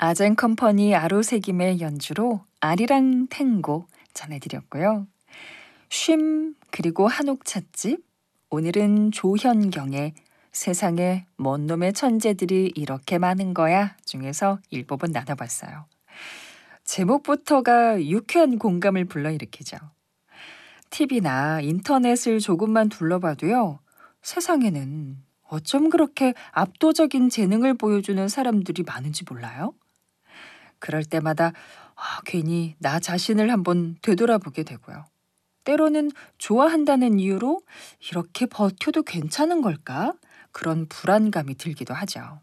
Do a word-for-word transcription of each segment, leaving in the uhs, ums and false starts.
아젠컴퍼니 아로새김의 연주로 아리랑 탱고 전해드렸고요. 쉼 그리고 한옥 찻집, 오늘은 조현경의 세상에 뭔 놈의 천재들이 이렇게 많은 거야 중에서 일부분 나눠봤어요. 제목부터가 유쾌한 공감을 불러일으키죠. 티비나 인터넷을 조금만 둘러봐도요. 세상에는 어쩜 그렇게 압도적인 재능을 보여주는 사람들이 많은지 몰라요? 그럴 때마다 아, 괜히 나 자신을 한번 되돌아보게 되고요. 때로는 좋아한다는 이유로 이렇게 버텨도 괜찮은 걸까? 그런 불안감이 들기도 하죠.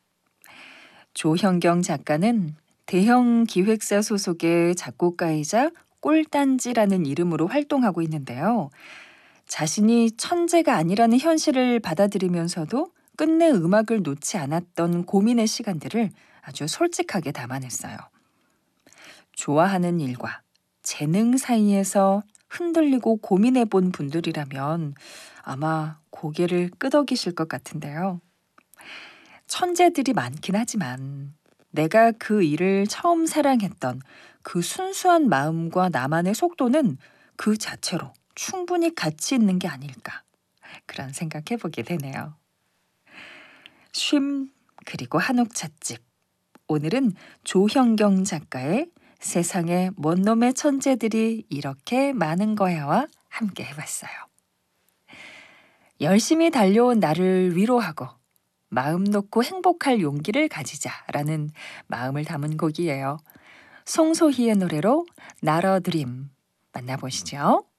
조현경 작가는 대형 기획사 소속의 작곡가이자 꿀단지라는 이름으로 활동하고 있는데요. 자신이 천재가 아니라는 현실을 받아들이면서도 끝내 음악을 놓지 않았던 고민의 시간들을 아주 솔직하게 담아냈어요. 좋아하는 일과 재능 사이에서 흔들리고 고민해 본 분들이라면 아마 고개를 끄덕이실 것 같은데요. 천재들이 많긴 하지만 내가 그 일을 처음 사랑했던 그 순수한 마음과 나만의 속도는 그 자체로 충분히 가치 있는 게 아닐까, 그런 생각해 보게 되네요. 쉼 그리고 한옥 찻집, 오늘은 조현경 작가의 세상에 뭔 놈의 천재들이 이렇게 많은 거야와 함께 해봤어요. 열심히 달려온 나를 위로하고 마음 놓고 행복할 용기를 가지자라는 마음을 담은 곡이에요. 송소희의 노래로 나러 드림 만나보시죠.